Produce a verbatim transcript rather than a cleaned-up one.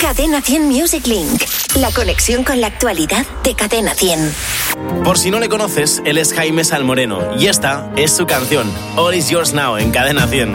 Cadena cien Music Link. La conexión con la actualidad de Cadena cien. Por si no le conoces, él es Jaime Salmoreno y esta es su canción All Is Yours Now en Cadena cien.